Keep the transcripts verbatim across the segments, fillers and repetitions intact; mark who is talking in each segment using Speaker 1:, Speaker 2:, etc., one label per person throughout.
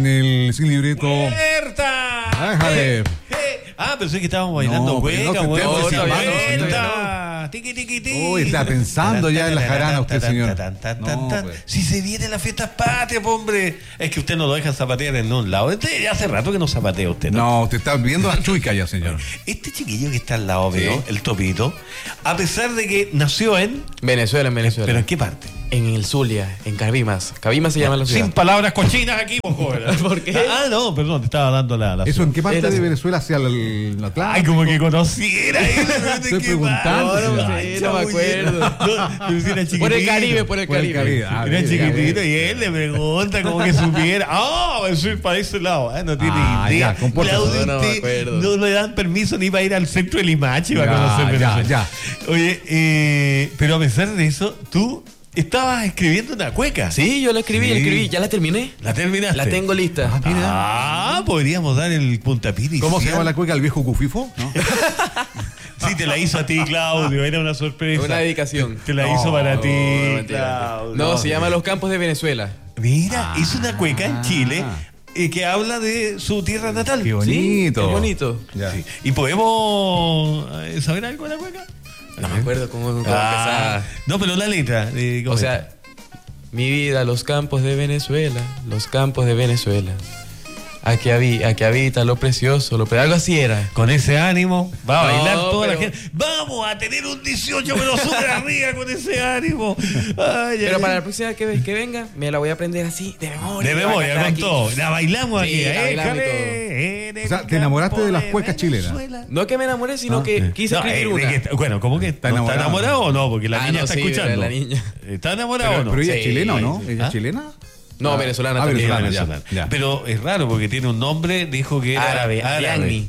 Speaker 1: El sin libreto.
Speaker 2: ¡Puerta!
Speaker 1: Déjale.
Speaker 2: Ah, pensé que estábamos bailando
Speaker 1: No,
Speaker 2: hueca,
Speaker 1: pero no,
Speaker 2: hueca,
Speaker 1: no,
Speaker 2: hueca,
Speaker 1: no,
Speaker 2: ¡puerta! Tiqui, tiqui, tiqui.
Speaker 1: Uy, está pensando ya en la jarana usted, señor. No, pues.
Speaker 2: Si se vienen las fiestas patrias, hombre. Es que usted no lo deja zapatear en un lado. Este hace rato que no zapatea usted, ¿no?
Speaker 1: No, usted está viendo las chuicas ya, señor.
Speaker 2: Este chiquillo que está al lado,
Speaker 1: Sí.
Speaker 2: ¿no? El Topito, a pesar de que nació en...
Speaker 3: Venezuela, en Venezuela.
Speaker 2: ¿Pero en qué parte?
Speaker 3: En el Zulia, en Cabimas. Cabimas se llama la ciudad.
Speaker 2: Sin palabras cochinas aquí, vos, joven.
Speaker 3: ¿Por qué?
Speaker 2: Ah, no, perdón, te estaba dando la... la
Speaker 1: ¿Eso en qué parte
Speaker 3: Era-
Speaker 1: de Venezuela hacia el la Atlántico?
Speaker 2: Ay, como que conociera.
Speaker 1: Estoy preguntando,
Speaker 2: Ay,
Speaker 3: no, no
Speaker 2: ay,
Speaker 3: sé, no me acuerdo.
Speaker 2: No, pero si era chiquitito.
Speaker 3: Por el Caribe, por el
Speaker 1: Por el
Speaker 3: Caribe.
Speaker 1: Caribe, ah,
Speaker 2: Era
Speaker 1: mire,
Speaker 2: chiquitito
Speaker 1: ya,
Speaker 2: y él le pregunta como que supiera. Ah, oh, soy para ese lado. Ah, no tiene
Speaker 1: Ah,
Speaker 2: idea.
Speaker 1: ya, compórtese.
Speaker 2: Claudio,
Speaker 3: No, no me
Speaker 2: usted
Speaker 3: acuerdo.
Speaker 2: no le dan permiso ni para ir al centro de Limache para
Speaker 1: Ya,
Speaker 2: conocer
Speaker 1: ya,
Speaker 2: Venezuela.
Speaker 1: ya.
Speaker 2: Oye, eh, pero a pesar de eso, tú estabas escribiendo una cueca.
Speaker 3: Sí, yo la escribí,
Speaker 2: Sí.
Speaker 3: la escribí. Ya la terminé.
Speaker 2: ¿La terminaste?
Speaker 3: La tengo lista.
Speaker 2: Ah, podríamos dar el puntapié inicial.
Speaker 1: ¿Cómo se llama la cueca? ¿El viejo Cufifo? ¿No?
Speaker 2: Sí, te la hizo a ti, Claudio. Era una sorpresa.
Speaker 3: Una dedicación.
Speaker 2: Te la
Speaker 1: No,
Speaker 2: hizo para
Speaker 3: no,
Speaker 2: ti,
Speaker 3: mentira.
Speaker 2: Claudio.
Speaker 3: No, se llama Los Campos de Venezuela.
Speaker 2: Mira,
Speaker 1: Ah.
Speaker 2: hizo una cueca en Chile eh, que habla de su tierra natal.
Speaker 1: Qué bonito.
Speaker 3: Sí, qué bonito.
Speaker 1: Ya.
Speaker 2: Sí. ¿Y podemos eh, saber algo de la cueca?
Speaker 3: No me acuerdo cómo, cómo
Speaker 2: Ah,
Speaker 3: empezaba.
Speaker 2: no, pero la letra. eh, ¿cómo
Speaker 3: O
Speaker 2: es?
Speaker 3: sea, mi vida, los campos de Venezuela, los campos de Venezuela. Aquí, habi- aquí habita lo precioso, lo pre- algo así era.
Speaker 2: Con ese ánimo, va a
Speaker 3: No,
Speaker 2: bailar toda la
Speaker 3: pero-
Speaker 2: gente. Vamos a tener un dieciocho pero súper arriba con ese ánimo. Ay,
Speaker 3: Pero
Speaker 2: ay,
Speaker 3: para
Speaker 2: ay.
Speaker 3: la próxima que, que venga, me la voy a aprender así, de memoria.
Speaker 2: De
Speaker 3: Voy a
Speaker 2: memoria,
Speaker 3: cantar
Speaker 2: con
Speaker 3: aquí.
Speaker 2: todo. La bailamos
Speaker 3: Sí,
Speaker 2: aquí.
Speaker 3: la
Speaker 2: eh,
Speaker 3: bailamos y
Speaker 2: jale, en el
Speaker 1: O sea, ¿te enamoraste
Speaker 2: campo
Speaker 1: de las
Speaker 2: de
Speaker 1: cuecas chilenas?
Speaker 2: Venezuela.
Speaker 3: No que me enamoré, sino
Speaker 1: Ah,
Speaker 3: que
Speaker 1: sí.
Speaker 3: quise
Speaker 2: No,
Speaker 3: escribir
Speaker 2: eh, de
Speaker 3: una.
Speaker 2: que está- bueno, ¿cómo que está,
Speaker 1: ¿Está
Speaker 2: ¿está
Speaker 1: enamorado?
Speaker 2: enamorado o no? Porque la
Speaker 3: Ah,
Speaker 2: niña
Speaker 3: no,
Speaker 2: está
Speaker 3: sí,
Speaker 2: escuchando.
Speaker 3: la niña.
Speaker 2: ¿Está enamorado
Speaker 1: Pero,
Speaker 2: o no?
Speaker 1: pero ella es
Speaker 3: Sí,
Speaker 1: chilena, ¿o no?
Speaker 3: sí.
Speaker 1: ¿Ella
Speaker 2: ¿Ah?
Speaker 1: es chilena?
Speaker 3: No,
Speaker 1: Ah,
Speaker 3: venezolana
Speaker 1: ah,
Speaker 3: también.
Speaker 1: venezolana, ya.
Speaker 2: Venezolana. Pero es raro porque tiene un nombre, dijo que era
Speaker 3: Árabe, Ariadne.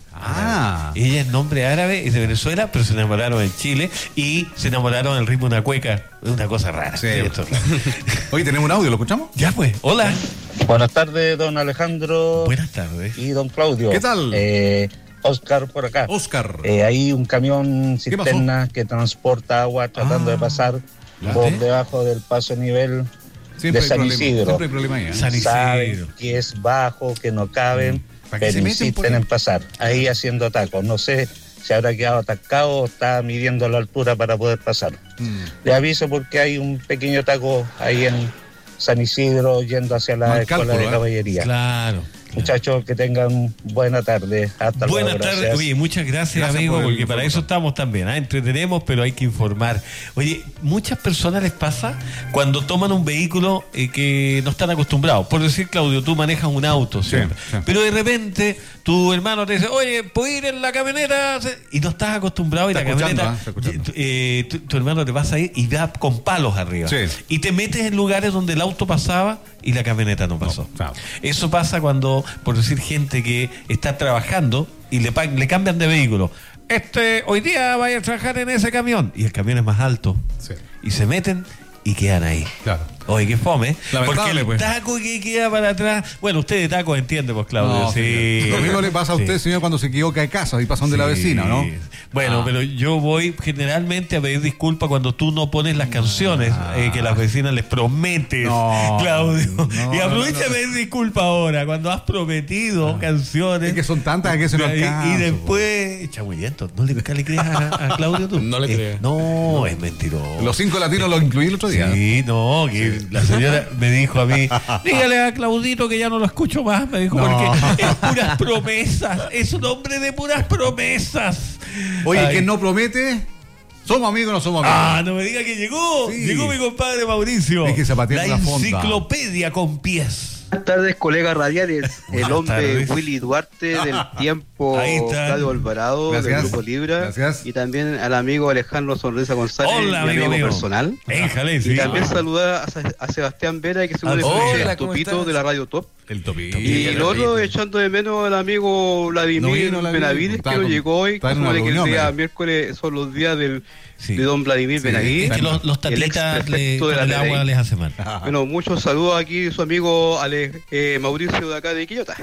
Speaker 1: Ah.
Speaker 2: Ella es nombre árabe, es de Venezuela, pero se enamoraron en Chile y se enamoraron al ritmo de una cueca. Es una cosa rara.
Speaker 1: Sí.
Speaker 2: Esto es raro.
Speaker 1: Oye, tenemos un audio, ¿lo escuchamos?
Speaker 2: Ya pues, hola.
Speaker 4: Buenas tardes, don Alejandro
Speaker 2: Buenas tardes.
Speaker 4: y don Claudio.
Speaker 1: ¿Qué tal?
Speaker 4: Eh, Oscar por acá.
Speaker 1: Oscar.
Speaker 4: Eh, hay un camión
Speaker 1: ¿Qué pasó?
Speaker 4: cisterna que transporta agua tratando
Speaker 1: Ah,
Speaker 4: de pasar
Speaker 1: ya.
Speaker 4: por
Speaker 2: ¿Eh?
Speaker 4: debajo del paso a nivel.
Speaker 1: Siempre
Speaker 4: de
Speaker 1: hay
Speaker 4: San
Speaker 1: problema,
Speaker 4: Isidro.
Speaker 1: siempre hay problema ahí, ¿eh?
Speaker 2: San
Speaker 4: Saben
Speaker 2: Isidro.
Speaker 4: que es bajo, que no caben,
Speaker 1: ¿Para qué
Speaker 4: pero
Speaker 1: se meten por
Speaker 4: insisten
Speaker 1: ahí?
Speaker 4: en pasar. Ahí haciendo tacos. No sé si habrá quedado atascado o está midiendo la altura para poder pasar.
Speaker 1: Mm.
Speaker 4: Le aviso porque hay un pequeño taco ahí en San Isidro yendo hacia la
Speaker 1: Mal
Speaker 4: escuela
Speaker 1: cálculo,
Speaker 4: de
Speaker 1: ¿eh?
Speaker 4: caballería.
Speaker 2: Claro.
Speaker 4: Muchachos, que tengan buena tarde. Hasta
Speaker 2: Buenas
Speaker 4: luego.
Speaker 2: tardes.
Speaker 4: Gracias.
Speaker 2: Oye, muchas gracias,
Speaker 1: Gracias
Speaker 2: amigo,
Speaker 1: por el
Speaker 2: porque para eso
Speaker 1: información.
Speaker 2: estamos también. ¿ah? Entretenemos, pero hay que informar. Oye, muchas personas les pasa cuando toman un vehículo eh, que no están acostumbrados. Por decir, Claudio, tú manejas un auto,
Speaker 1: Sí,
Speaker 2: siempre.
Speaker 1: sí.
Speaker 2: Pero de repente tu hermano te dice, oye, ¿puedo ir en la camioneta? Y no estás acostumbrado y
Speaker 1: Está
Speaker 2: la
Speaker 1: escuchando,
Speaker 2: camioneta,
Speaker 1: ¿ah? Está escuchando.
Speaker 2: eh, tu, tu hermano te pasa ahí y va con palos arriba.
Speaker 1: Sí.
Speaker 2: Y te metes en lugares donde el auto pasaba y la camioneta no pasó.
Speaker 1: No, claro.
Speaker 2: Eso pasa cuando, por decir, gente que está trabajando y le, pa- le cambian de vehículo. Este, hoy día vaya a trabajar en ese camión. Y el camión es más alto.
Speaker 1: Sí.
Speaker 2: Y se meten y quedan ahí.
Speaker 1: Claro.
Speaker 2: Oye, qué fome.
Speaker 1: Lamentable,
Speaker 2: Porque el
Speaker 1: pues.
Speaker 2: taco que queda para atrás. Bueno, usted de taco entiende, pues, Claudio.
Speaker 1: No,
Speaker 2: sí.
Speaker 1: señor. Lo mismo le pasa a usted,
Speaker 2: Sí.
Speaker 1: señor, cuando se equivoca de casa y pasa donde la
Speaker 2: Sí.
Speaker 1: vecina, ¿no?
Speaker 2: Bueno,
Speaker 1: Ah.
Speaker 2: pero yo voy generalmente a pedir disculpas cuando tú no pones las canciones eh, que las vecinas les prometes,
Speaker 1: No.
Speaker 2: Claudio.
Speaker 1: No,
Speaker 2: y aprovecha
Speaker 1: no, no.
Speaker 2: a pedir disculpas ahora, cuando has prometido canciones.
Speaker 1: Es que son tantas que se nos
Speaker 2: Y-
Speaker 1: alcanza,
Speaker 2: Y después, chagüillento, ¿no le, le creas a, a Claudio tú?
Speaker 3: No le
Speaker 2: Eh,
Speaker 3: creo.
Speaker 2: No, es mentiroso.
Speaker 1: Los cinco latinos los incluí el otro día.
Speaker 2: Sí, no, que la señora me dijo a mí, dígale a Claudito que ya no lo escucho más, me dijo,
Speaker 1: No.
Speaker 2: porque es puras promesas, es un hombre de puras promesas.
Speaker 1: Oye,
Speaker 2: Ay.
Speaker 1: ¿quién no promete? ¿Somos amigos o no somos amigos?
Speaker 2: Ah, no me diga que llegó,
Speaker 1: Sí.
Speaker 2: llegó mi compadre Mauricio.
Speaker 1: Es que zapatea
Speaker 2: la
Speaker 1: en la fonda.
Speaker 2: enciclopedia con pies.
Speaker 5: Buenas tardes, colegas radiales.
Speaker 2: Buenas
Speaker 5: El hombre
Speaker 2: tardes.
Speaker 5: Willy Duarte del tiempo,
Speaker 2: Ahí está.
Speaker 5: Claudio Alvarado
Speaker 1: Gracias.
Speaker 5: del Grupo Libra.
Speaker 1: Gracias.
Speaker 5: Y también al amigo Alejandro Sonrisa González,
Speaker 2: Hola,
Speaker 5: mi
Speaker 2: amigo mío.
Speaker 5: personal.
Speaker 2: Éjale, sí.
Speaker 5: Y también saludar a, Se- a Sebastián Vera, que según
Speaker 2: Ah,
Speaker 5: le
Speaker 2: hola,
Speaker 5: escuché el
Speaker 3: ¿cómo
Speaker 5: topito
Speaker 3: estás?
Speaker 5: de la Radio Top.
Speaker 1: El topito.
Speaker 5: Y el otro, echando de menos al amigo
Speaker 1: No
Speaker 5: Vladimir
Speaker 1: vino, Vladimir,
Speaker 5: Benavides,
Speaker 1: estaba
Speaker 5: que no
Speaker 1: con-
Speaker 5: llegó hoy.
Speaker 1: estaba en
Speaker 5: Como
Speaker 1: una
Speaker 5: de que el
Speaker 1: reunión,
Speaker 5: día
Speaker 1: eh.
Speaker 5: miércoles son los días del,
Speaker 2: Sí.
Speaker 5: de don Vladimir
Speaker 1: Sí,
Speaker 5: Benavides.
Speaker 2: Es que los, los
Speaker 5: el ex
Speaker 2: tatitas le,
Speaker 5: prefecto de
Speaker 2: con
Speaker 5: la
Speaker 2: el agua
Speaker 5: T D I.
Speaker 2: les hace mal.
Speaker 5: Bueno, muchos saludos aquí de su amigo Ale, eh, Mauricio de acá de Quillota.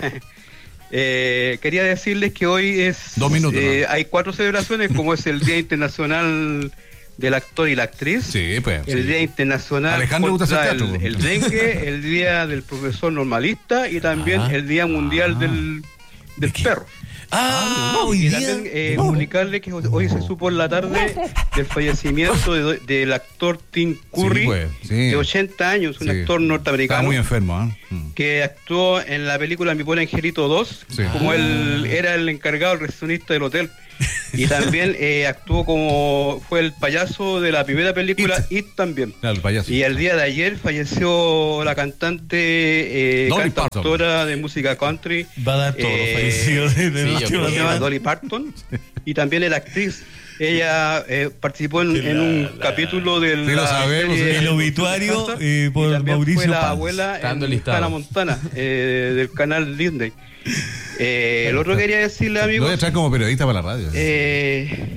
Speaker 5: Eh, quería decirles que hoy es
Speaker 1: Dos minutos,
Speaker 5: eh,
Speaker 1: ¿no?
Speaker 5: hay cuatro celebraciones, como es el Día Internacional del actor y la actriz.
Speaker 1: Sí, pues.
Speaker 5: El
Speaker 1: sí.
Speaker 5: Día Internacional
Speaker 1: Alejandro gusta
Speaker 5: contra
Speaker 1: hacer teatro,
Speaker 5: el,
Speaker 1: pues.
Speaker 5: el dengue, el Día del Profesor Normalista y también
Speaker 2: Ah.
Speaker 5: el Día Mundial
Speaker 1: Ah.
Speaker 5: del, del
Speaker 2: qué?
Speaker 5: perro.
Speaker 2: Ah, hoy
Speaker 5: Y
Speaker 2: día.
Speaker 5: también eh, comunicarle que hoy se supo en la tarde del fallecimiento de- del actor Tim Curry,
Speaker 1: Sí, pues, sí.
Speaker 5: de ochenta años, un
Speaker 1: Sí.
Speaker 5: actor
Speaker 1: Está
Speaker 5: norteamericano
Speaker 1: muy enfermo, ¿eh? Mm.
Speaker 5: que actuó en la película Mi Pobre Angelito dos,
Speaker 1: Sí.
Speaker 5: como él era el encargado, el recepcionista del hotel. Y también eh, actuó como fue el payaso de la primera película It, también.
Speaker 1: Claro, el payaso.
Speaker 5: Y el día de ayer falleció la cantante, eh,
Speaker 1: Dolly
Speaker 5: cantautora de música country.
Speaker 2: Va a dar todos los
Speaker 5: eh,
Speaker 2: fallecidos de, de
Speaker 3: sí,
Speaker 2: la
Speaker 3: yo
Speaker 2: última
Speaker 3: creo
Speaker 5: se llama
Speaker 2: semana.
Speaker 5: Dolly Parton. Y también era actriz. Ella eh, participó en,
Speaker 2: Sí,
Speaker 5: en un
Speaker 2: la- la-
Speaker 5: capítulo del
Speaker 1: Sí, lo sabemos, sí.
Speaker 2: El obituario, eh, por
Speaker 5: y también
Speaker 2: Mauricio
Speaker 5: fue la
Speaker 2: Paz.
Speaker 5: abuela
Speaker 3: Dando
Speaker 5: en
Speaker 3: listado.
Speaker 5: Hannah Montana, eh, del canal Disney. Eh, el otro quería decirle,
Speaker 1: Lo voy a
Speaker 5: amigos,
Speaker 1: traer como periodista para la radio.
Speaker 5: eh,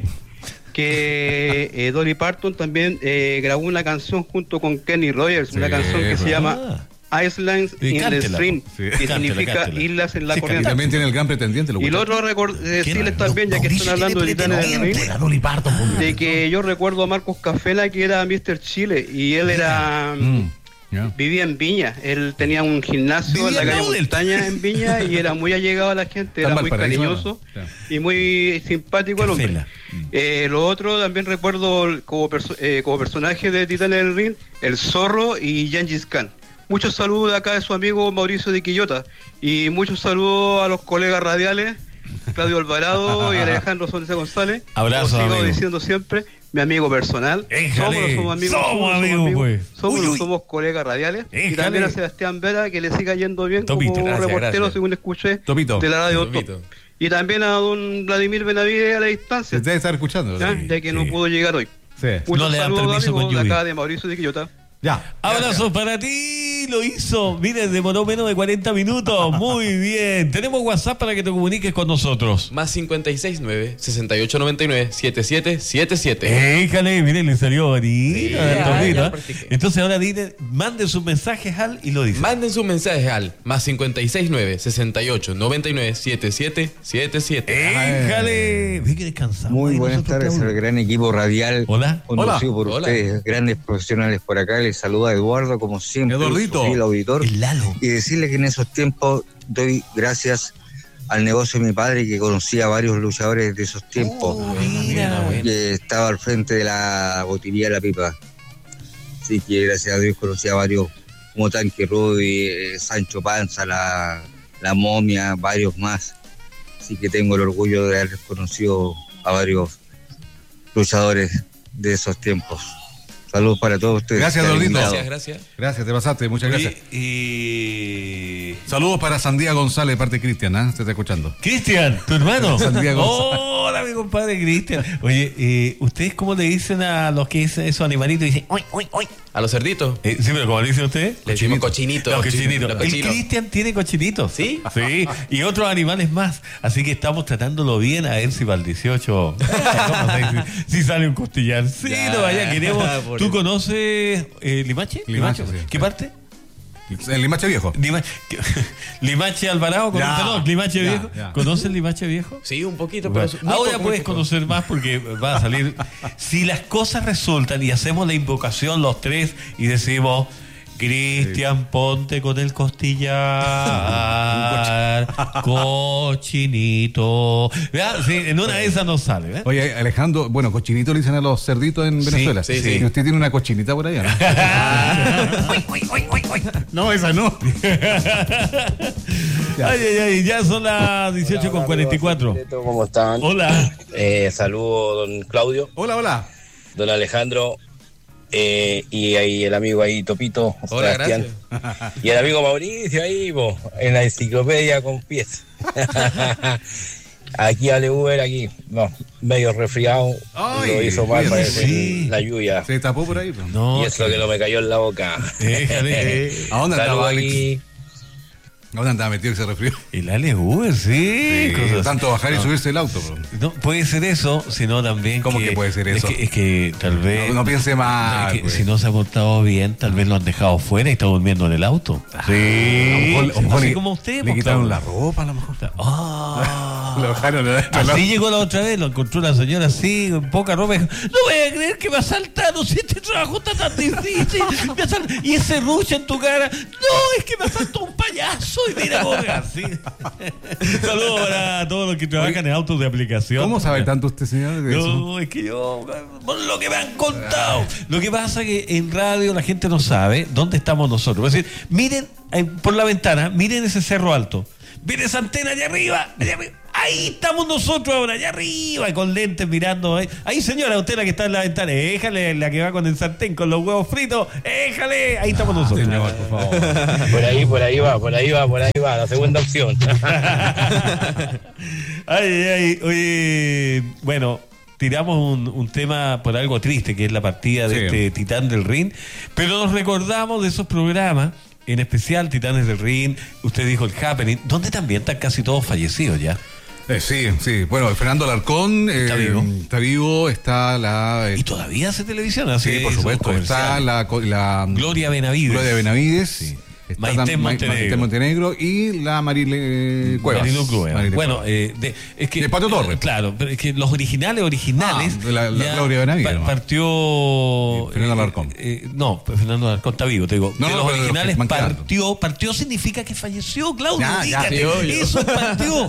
Speaker 5: que eh, Dolly Parton también eh, grabó una canción junto con Kenny Rogers, una
Speaker 1: Sí,
Speaker 5: canción que se
Speaker 1: pues.
Speaker 5: llama Islands
Speaker 2: Sí,
Speaker 5: in the
Speaker 2: cántela,
Speaker 5: Stream,
Speaker 1: sí.
Speaker 5: que
Speaker 2: Cántela,
Speaker 5: significa
Speaker 2: cántela.
Speaker 5: islas en la
Speaker 2: Sí,
Speaker 1: Y
Speaker 5: corriente.
Speaker 1: también tiene el gran pretendiente. Lo
Speaker 5: Y lo
Speaker 1: escuché.
Speaker 5: otro recor- decirles
Speaker 2: ¿Quién?
Speaker 5: también, ya que están hablando de Titanes del Ring,
Speaker 2: la Dolly Parton.
Speaker 5: de que yo recuerdo a Marcos Cafela, que era míster Chile, y él era...
Speaker 1: Mm, ya.
Speaker 5: Vivía en Viña, él tenía un gimnasio en la
Speaker 2: Vivía
Speaker 5: calle
Speaker 2: al lado del-
Speaker 5: Montaña en Viña y era muy allegado a la gente,
Speaker 1: Está
Speaker 5: era
Speaker 1: en
Speaker 5: muy
Speaker 1: Valparaíso,
Speaker 5: cariñoso
Speaker 1: ¿no?
Speaker 5: y muy simpático el hombre.
Speaker 2: Cafela.
Speaker 5: Eh, lo otro también recuerdo como, perso- eh, como personaje de Titanes del Ring, el Zorro y Gengis Khan. Muchos saludos de acá de su amigo Mauricio de Quillota y muchos saludos a los colegas radiales, Claudio Alvarado y Alejandro Sonesa González.
Speaker 2: Abrazo,
Speaker 5: Como sigo
Speaker 2: amigo.
Speaker 5: diciendo siempre, mi amigo personal.
Speaker 2: Éjale,
Speaker 5: Somos, no somos amigos,
Speaker 2: somos amigos, pues.
Speaker 5: somos,
Speaker 2: Uy,
Speaker 5: no
Speaker 2: uy.
Speaker 5: somos colegas radiales.
Speaker 2: Éjale.
Speaker 5: Y también a Sebastián Vera, que le siga yendo bien
Speaker 2: Topito,
Speaker 5: como
Speaker 3: gracias,
Speaker 5: reportero,
Speaker 3: gracias.
Speaker 5: según escuché,
Speaker 1: Topito.
Speaker 5: de la radio
Speaker 3: Topito.
Speaker 5: Top. Y también a don Vladimir Benavides a la distancia,
Speaker 1: Se debe estar escuchando.
Speaker 5: ¿ya?
Speaker 1: Sí.
Speaker 5: ya que no
Speaker 2: sí.
Speaker 5: pudo llegar hoy.
Speaker 1: Sí.
Speaker 5: Muchos
Speaker 2: No le dan
Speaker 5: saludos,
Speaker 2: permiso con
Speaker 5: amigos, de
Speaker 2: lluvia.
Speaker 5: acá de Mauricio de Quillota.
Speaker 1: Ya.
Speaker 2: Abrazo para ti, lo hizo. Mire, demoró menos de cuarenta minutos. Muy bien. Tenemos WhatsApp para que te comuniques con nosotros.
Speaker 3: Más cincuenta y seis nueve, sesenta y ocho noventa y nueve, setenta y siete setenta y siete.
Speaker 2: Éjale, mire, le salió bonito.
Speaker 3: Sí,
Speaker 2: la
Speaker 3: ya,
Speaker 2: Topito,
Speaker 3: ya
Speaker 2: ¿eh?
Speaker 3: practiqué.
Speaker 2: Entonces ahora dile, mande sus mensajes al y lo dice.
Speaker 3: Manden sus mensajes al más cincuenta y seis nueve, sesenta y ocho noventa y nueve, setenta y siete setenta y siete.
Speaker 2: Éjale. Ve que descansamos.
Speaker 6: Muy
Speaker 2: ahí
Speaker 6: buenas
Speaker 2: nosotros,
Speaker 6: tardes
Speaker 2: Claudio.
Speaker 6: al gran equipo radial
Speaker 2: Hola.
Speaker 6: conducido por
Speaker 3: Hola.
Speaker 6: ustedes, grandes profesionales por acá. Les saluda Eduardo, como siempre,
Speaker 1: Eduardito.
Speaker 6: su fiel auditor,
Speaker 2: El Lalo.
Speaker 6: y decirle que en esos tiempos doy gracias al negocio de mi padre, que conocía a varios luchadores de esos tiempos,
Speaker 2: Oh, mira.
Speaker 6: que estaba al frente de la botería La Pipa. Así que gracias a Dios conocí a varios, como Tanque Rudy, eh, Sancho Panza, la, la Momia, varios más. Así que tengo el orgullo de haber conocido a varios luchadores de esos tiempos. Saludos para todos ustedes.
Speaker 1: Gracias,
Speaker 6: Qué
Speaker 1: Eduardito.
Speaker 6: lindo.
Speaker 3: Gracias, gracias.
Speaker 1: Gracias, te pasaste. Muchas gracias.
Speaker 2: Oye, y...
Speaker 1: Saludos para Sandía González, de parte de Cristian, ¿ah? Se está escuchando.
Speaker 2: Cristian, tu hermano.
Speaker 1: Santiago.
Speaker 2: Hola, mi compadre Cristian. Oye, eh, ¿ustedes cómo le dicen a los que dicen esos animalitos? Dicen, uy, uy, uy.
Speaker 3: A los cerditos.
Speaker 2: Eh, sí, pero ¿cómo le dicen ustedes?
Speaker 3: Le decimos cochinito.
Speaker 2: Los cochinitos.
Speaker 3: Los
Speaker 2: El
Speaker 3: cochinos.
Speaker 2: Cristian tiene cochinitos.
Speaker 3: ¿Sí?
Speaker 2: Sí. Y otros animales más. Así que estamos tratándolo bien a ver si para el dieciocho. si, si sale un costillarcito.
Speaker 3: Ya,
Speaker 2: Vaya, queremos.
Speaker 3: por
Speaker 2: ¿Tú
Speaker 3: eso.
Speaker 2: conoces eh, Limache?
Speaker 1: Limache, sí.
Speaker 2: ¿Qué parte?
Speaker 1: El Limache Viejo.
Speaker 2: Limache, Limache Alvarado, ¿conoce?
Speaker 1: Ya,
Speaker 2: No, Limache
Speaker 1: ya,
Speaker 2: Viejo.
Speaker 1: ya.
Speaker 2: ¿Conoces el Limache Viejo?
Speaker 3: Sí, un poquito, pero
Speaker 2: Bueno,
Speaker 3: muy
Speaker 2: ahora
Speaker 3: poco,
Speaker 2: puedes
Speaker 3: muy poco.
Speaker 2: conocer más porque va a salir. Si las cosas resultan y hacemos la invocación los tres y decimos, Cristian, ponte con el costillar, cochinito. ¿Verdad? Sí, en una de esas nos sale. ¿eh?
Speaker 1: Oye, Alejandro, bueno, cochinito le dicen a los cerditos en
Speaker 2: Sí,
Speaker 1: Venezuela.
Speaker 3: sí, sí.
Speaker 1: Y usted tiene una cochinita por allá, ¿no? No, esa no.
Speaker 2: Ay, ay, ay, ya son las dieciocho con cuarenta y cuatro.
Speaker 7: ¿Cómo están?
Speaker 2: Hola.
Speaker 7: Eh, saludo don Claudio,
Speaker 1: Hola, hola.
Speaker 7: don Alejandro eh, y ahí el amigo ahí Topito,
Speaker 3: Hola,
Speaker 7: Sebastián. Y el amigo Mauricio ahí, po, en la enciclopedia con pies. Aquí Ale Uber, aquí, no, medio resfriado,
Speaker 1: Ay,
Speaker 7: lo hizo mal,
Speaker 1: cuídate.
Speaker 7: parece
Speaker 2: Sí.
Speaker 7: la lluvia.
Speaker 1: Se tapó por ahí. pues.
Speaker 2: No,
Speaker 7: Y eso que no me cayó en la boca.
Speaker 2: déjale.
Speaker 1: ¿A dónde andaba
Speaker 7: Saludos
Speaker 1: Alex?
Speaker 7: aquí.
Speaker 1: ¿A dónde andaba metido ese resfrío?
Speaker 2: El Ale Uber, sí.
Speaker 1: Sí,
Speaker 2: cosas-
Speaker 1: tanto bajar y
Speaker 2: No.
Speaker 1: subirse el auto. bro.
Speaker 2: No, puede ser eso, sino también.
Speaker 1: ¿Cómo que puede ser eso?
Speaker 2: Es que, es que tal vez.
Speaker 1: No, no piense mal,
Speaker 2: es que
Speaker 1: pues.
Speaker 2: si no se ha portado bien, tal vez lo han dejado fuera y está durmiendo en el auto.
Speaker 1: A lo
Speaker 2: Sí.
Speaker 1: mejor- a lo mejor
Speaker 2: Así
Speaker 1: le-
Speaker 2: como usted,
Speaker 1: Le
Speaker 2: pues,
Speaker 1: quitaron
Speaker 2: Claudio.
Speaker 1: la ropa, a lo mejor.
Speaker 2: Ah,
Speaker 1: Lo bajaron adentro,
Speaker 2: Así
Speaker 1: ¿no?
Speaker 2: llegó la otra vez, lo encontró una señora así, con poca ropa, y dijo, no voy a creer que me asaltaron, si este trabajo está tan difícil, me asalt- y ese ruche en tu cara, no, es que me asaltó un payaso, y mira cómo es así. Saludos para todos los que trabajan en autos de aplicación.
Speaker 1: ¿Cómo sabe tanto usted, señor? de eso?
Speaker 2: No, es que yo, por lo que me han contado. Lo que pasa es que en radio la gente no sabe dónde estamos nosotros. Es decir, miren eh, por la ventana, miren ese cerro alto. Miren esa antena allá arriba, allá arriba. Ahí estamos nosotros ahora, allá arriba, con lentes mirando. Ahí, ahí señora, usted la que está en la ventana, déjale, la que va con el sartén, con los huevos fritos, déjale. Ahí estamos nosotros.
Speaker 1: Señor, por favor.
Speaker 7: Por ahí, por ahí va, por ahí va, por ahí va, la segunda opción.
Speaker 2: Ay, ay, oye, bueno, tiramos un, un tema por algo triste, que es la partida de
Speaker 1: Sí.
Speaker 2: este Titán del Ring, pero nos recordamos de esos programas, en especial Titanes del Ring, usted dijo el Happening, donde también están casi todos fallecidos ya.
Speaker 1: Eh, sí, sí. Bueno, Fernando Alarcón eh,
Speaker 2: Está vivo.
Speaker 1: Está vivo, está la... eh,
Speaker 2: Y todavía hace televisión, así
Speaker 1: sí, por
Speaker 2: esos
Speaker 1: supuesto. Está
Speaker 2: comerciales.
Speaker 1: la, co- la
Speaker 2: Gloria Benavides.
Speaker 1: Gloria Benavides.
Speaker 2: Sí.
Speaker 1: Está
Speaker 2: Maite
Speaker 1: tam- Ma-
Speaker 2: Montenegro.
Speaker 1: Maite Montenegro y la Marile Cuevas.
Speaker 2: Marilu Cuevas.
Speaker 1: Marile
Speaker 2: Bueno,
Speaker 1: Cuevas.
Speaker 2: eh, de, es que
Speaker 1: De Pato Torres.
Speaker 2: Claro, pero es que los originales, originales.
Speaker 1: Ah, de la- la
Speaker 2: ya
Speaker 1: Gloria Benavides,
Speaker 2: pa-
Speaker 1: nomás.
Speaker 2: partió.
Speaker 1: Y Fernando Alarcón.
Speaker 2: eh, eh, no, pues Fernando Alarcón está vivo, te digo.
Speaker 1: No,
Speaker 2: de
Speaker 1: no,
Speaker 2: los
Speaker 1: pero de los
Speaker 2: originales
Speaker 1: que van quedando.
Speaker 2: partió. Partió significa que falleció, Claudio.
Speaker 1: Ya, ya,
Speaker 2: dígate,
Speaker 1: sí, obvio.
Speaker 2: eso partió.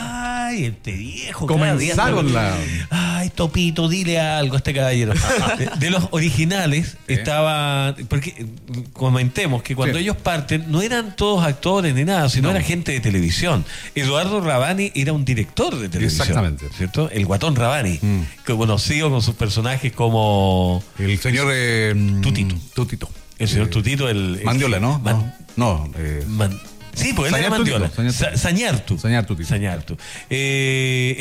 Speaker 2: Ay, este viejo. cada día
Speaker 1: Comenzaron
Speaker 2: anda-
Speaker 1: la...
Speaker 2: Ay, Topito, dile algo a este caballero. De, de los originales
Speaker 1: Sí.
Speaker 2: estaba. Porque eh, comentemos que cuando
Speaker 1: Sí.
Speaker 2: ellos parten, no eran todos actores ni nada, sino
Speaker 1: No.
Speaker 2: era gente de televisión. Eduardo Rabani era un director de televisión.
Speaker 1: Exactamente.
Speaker 2: ¿Cierto? El Guatón Rabani,
Speaker 1: Mm.
Speaker 2: que conocido con sus personajes como
Speaker 1: El señor... eh,
Speaker 2: Tutito.
Speaker 1: Tutito.
Speaker 2: el señor
Speaker 1: Eh,
Speaker 2: Tutito, el. el-
Speaker 1: Mandiola, ¿no?
Speaker 2: Man-
Speaker 1: no, no eh,
Speaker 2: Man- sí, porque él era
Speaker 1: Sañar
Speaker 2: Mandiola.
Speaker 1: Tutito, Sañar
Speaker 2: Sa-
Speaker 1: Tutito.
Speaker 2: Sañartu.
Speaker 1: Sañartu Tutito.
Speaker 2: Sañartu. Eh,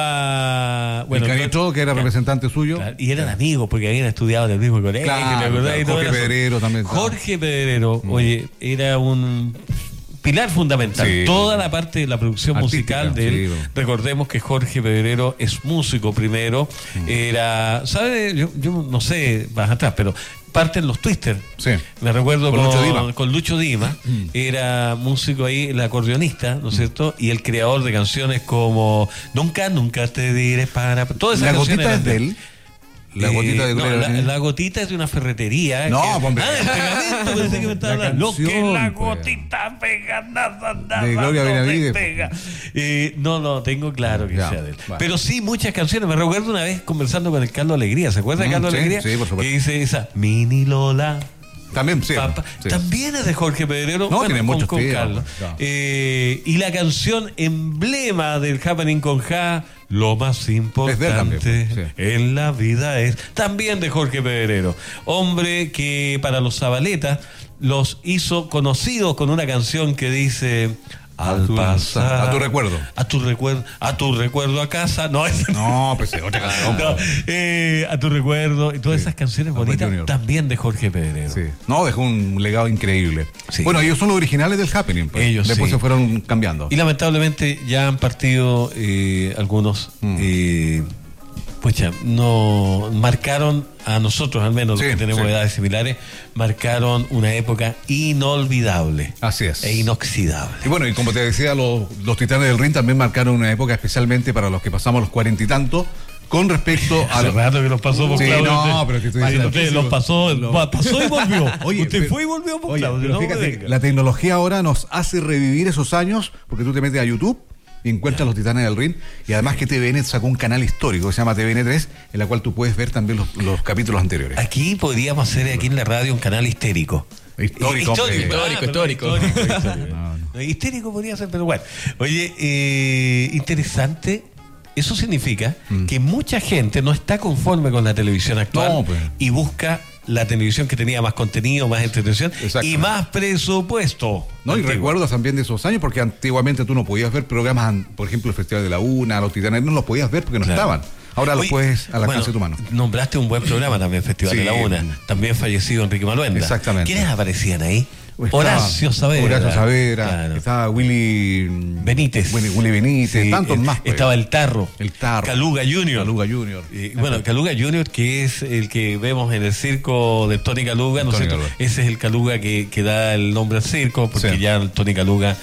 Speaker 2: estaba. Bueno,
Speaker 1: el Canito, que era
Speaker 2: Claro.
Speaker 1: representante suyo.
Speaker 2: Claro, y eran amigos porque habían estudiado en el mismo colegio.
Speaker 1: Claro,
Speaker 2: ¿te acordás?
Speaker 1: claro.
Speaker 2: Y todo
Speaker 1: Jorge
Speaker 2: era-
Speaker 1: Pedrero también estaba.
Speaker 2: Jorge Pedrero, oye, era un pilar fundamental.
Speaker 1: Sí.
Speaker 2: Toda la parte de la producción
Speaker 1: Artística,
Speaker 2: musical de él.
Speaker 1: sí, bueno.
Speaker 2: Recordemos que Jorge Pedrero es músico primero. Era, ¿sabe? Yo, yo no sé, más atrás, pero parten los Twisters.
Speaker 1: Sí.
Speaker 2: Me recuerdo
Speaker 1: Con
Speaker 2: con,
Speaker 1: Lucho Dima.
Speaker 2: con Lucho Dima. Era músico ahí, el acordeonista, ¿no es cierto? Y el creador de canciones como Nunca, nunca te diré para. Todas esas
Speaker 1: La
Speaker 2: canciones
Speaker 1: gotita
Speaker 2: eran
Speaker 1: es de él. La
Speaker 2: eh,
Speaker 1: gotita de
Speaker 2: no,
Speaker 1: Gloria
Speaker 2: la,
Speaker 1: Benavides.
Speaker 2: la gotita es de una ferretería.
Speaker 1: No,
Speaker 2: que-
Speaker 1: hombre.
Speaker 2: Ah, el pegamento, pensé que me estaba
Speaker 1: La
Speaker 2: hablando. Lo que
Speaker 1: canción,
Speaker 2: la
Speaker 1: pues.
Speaker 2: gotita pega, nada, nada.
Speaker 1: De Gloria
Speaker 2: no
Speaker 1: Benavides,
Speaker 2: despega. Eh, no, no, tengo claro que
Speaker 1: Ya,
Speaker 2: sea de él.
Speaker 1: vale.
Speaker 2: Pero sí, muchas canciones. Me recuerdo una vez conversando con el Carlos Alegría. ¿Se acuerda de
Speaker 1: Mm,
Speaker 2: Carlos
Speaker 1: sí,
Speaker 2: Alegría?
Speaker 1: sí, por supuesto.
Speaker 2: Que dice esa Mini Lola.
Speaker 1: También, sí.
Speaker 2: Papá.
Speaker 1: sí.
Speaker 2: También es de Jorge Pedrero.
Speaker 1: No, tiene
Speaker 2: con,
Speaker 1: muchos
Speaker 2: con
Speaker 1: temas,
Speaker 2: Carlos.
Speaker 1: claro.
Speaker 2: Eh, y la canción emblema del Happening con Ja, lo más importante
Speaker 1: también, sí.
Speaker 2: en la vida es también de Jorge Pedrero. Hombre que para los Zabaletas los hizo conocidos con una canción que dice... Al
Speaker 1: A tu-
Speaker 2: pasar
Speaker 1: a tu recuerdo.
Speaker 2: a tu recuerdo a tu recuerdo a casa no es
Speaker 1: No, pues es otra canción.
Speaker 2: no, eh, a tu recuerdo y todas
Speaker 1: Sí.
Speaker 2: esas canciones
Speaker 1: Albert
Speaker 2: bonitas
Speaker 1: Junior.
Speaker 2: también de Jorge Pedrero.
Speaker 1: Sí. No, dejó un legado increíble.
Speaker 2: Sí.
Speaker 1: Bueno, ellos son los originales del Happening. Pues.
Speaker 2: Ellos
Speaker 1: Después
Speaker 2: sí.
Speaker 1: se fueron cambiando.
Speaker 2: Y lamentablemente ya han partido eh, algunos,
Speaker 1: Mm.
Speaker 2: eh, pues ya, no marcaron a nosotros, al menos
Speaker 1: Sí,
Speaker 2: los que tenemos
Speaker 1: sí.
Speaker 2: edades similares, marcaron una época inolvidable
Speaker 1: Así es.
Speaker 2: e inoxidable.
Speaker 1: Y bueno, y como te decía, los, los Titanes del Ring también marcaron una época especialmente para los que pasamos los cuarenta y tantos, con respecto a...
Speaker 2: Hace rato que los pasó por
Speaker 1: Sí,
Speaker 2: Claudio.
Speaker 1: no,
Speaker 2: Usted-
Speaker 1: pero te estoy
Speaker 2: Usted
Speaker 1: diciendo-
Speaker 2: los pasó,
Speaker 1: Lo-
Speaker 2: pa- pasó y volvió.
Speaker 1: Oye,
Speaker 2: Usted
Speaker 1: pero-
Speaker 2: fue y volvió por
Speaker 1: Oye,
Speaker 2: Claudio.
Speaker 1: pero
Speaker 2: no me
Speaker 1: fíjate,
Speaker 2: venga.
Speaker 1: la tecnología ahora nos hace revivir esos años, porque tú te metes a YouTube y encuentras los Titanes del Ring, y además que T V N sacó un canal histórico que se llama T V N tres, en la cual tú puedes ver también los, los capítulos anteriores.
Speaker 2: Aquí podríamos hacer aquí en la radio un canal histérico.
Speaker 1: Histórico, hombre.
Speaker 3: Histórico,
Speaker 2: ah, perdón,
Speaker 3: histórico.
Speaker 2: histórico, histórico.
Speaker 1: No, no.
Speaker 2: No, histérico podría ser, pero bueno. Oye, eh, interesante. Eso significa
Speaker 1: Mm.
Speaker 2: que mucha gente no está conforme con la televisión actual
Speaker 1: No, pues.
Speaker 2: y busca la televisión que tenía más contenido, más entretención y
Speaker 1: Exactamente.
Speaker 2: más presupuesto.
Speaker 1: No, y
Speaker 2: Antiguo.
Speaker 1: recuerdas también de esos años, porque antiguamente tú no podías ver programas, an- por ejemplo, el Festival de la Una, los Titanes, no los podías ver porque no
Speaker 2: Claro.
Speaker 1: estaban. Ahora los
Speaker 2: Oye,
Speaker 1: puedes al alcance
Speaker 2: bueno,
Speaker 1: de tu mano.
Speaker 2: Nombraste un buen programa también, Festival
Speaker 1: Sí.
Speaker 2: de la Una. También fallecido Enrique Maluenda.
Speaker 1: Exactamente.
Speaker 2: ¿Quiénes aparecían ahí?
Speaker 1: Estaba
Speaker 2: Horacio Saavedra.
Speaker 1: Horacio Saavedra,
Speaker 2: Claro.
Speaker 1: estaba Willy
Speaker 2: Benítez.
Speaker 1: Willy, Willy Benítez,
Speaker 2: Sí,
Speaker 1: tantos
Speaker 2: eh,
Speaker 1: más. pues.
Speaker 2: Estaba el Tarro.
Speaker 1: El Tarro.
Speaker 2: Caluga Junior.
Speaker 1: Caluga Junior.
Speaker 2: Eh, bueno, Caluga Junior, que es el que vemos en el circo de Tony Caluga, ¿no es
Speaker 1: Tony
Speaker 2: cierto?
Speaker 1: Caluga.
Speaker 2: Ese es el Caluga que, que da el nombre al circo, porque
Speaker 1: Sí.
Speaker 2: ya el Tony Caluga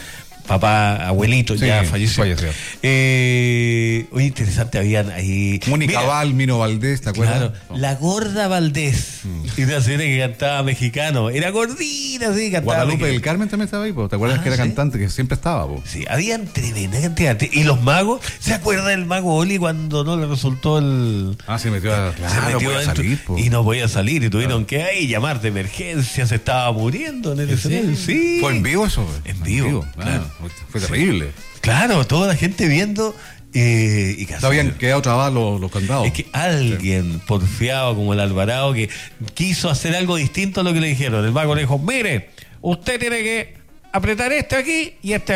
Speaker 2: papá, abuelito,
Speaker 1: Sí,
Speaker 2: ya falleció.
Speaker 1: falleció.
Speaker 2: Eh, oye, interesante, habían ahí.
Speaker 1: Mónica
Speaker 2: Mira,
Speaker 1: Val, Mino Valdés, ¿te acuerdas?
Speaker 2: Claro,
Speaker 1: No.
Speaker 2: la gorda Valdés. Y una señora que cantaba mexicano. Era gordita, sí, cantaba.
Speaker 1: Guadalupe
Speaker 2: mexicano.
Speaker 1: del Carmen también estaba ahí, po. ¿Te acuerdas
Speaker 2: Ah,
Speaker 1: que era
Speaker 2: ¿sí?
Speaker 1: cantante que siempre estaba, po?
Speaker 2: Sí, habían tremenda cantidad. Y los magos, ¿se acuerda del mago Oli cuando no le resultó el.
Speaker 1: Ah, se metió a,
Speaker 2: se
Speaker 1: claro,
Speaker 2: metió
Speaker 1: podía
Speaker 2: dentro
Speaker 1: salir, po.
Speaker 2: y no podía salir y tuvieron que ahí llamar de emergencia, se estaba muriendo en el escenario. Sí.
Speaker 1: ¿Fue en vivo eso? güey?
Speaker 2: En vivo, claro.
Speaker 1: Ah, fue terrible.
Speaker 2: Claro, toda la gente viendo eh, y casi-
Speaker 1: No habían quedado trabados los, los candados.
Speaker 2: Es que alguien porfiado como el Alvarado que quiso hacer algo distinto a lo que le dijeron. El mago le dijo, mire, usted tiene que apretar este aquí y este